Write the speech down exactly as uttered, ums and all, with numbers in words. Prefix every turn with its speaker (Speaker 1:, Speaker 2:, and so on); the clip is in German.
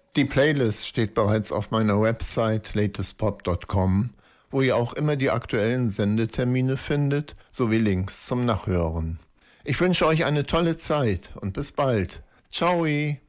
Speaker 1: Die Playlist steht bereits auf meiner Website latestpop punkt com, wo ihr auch immer die aktuellen Sendetermine findet, sowie Links zum Nachhören. Ich wünsche euch eine tolle Zeit und bis bald. Ciao!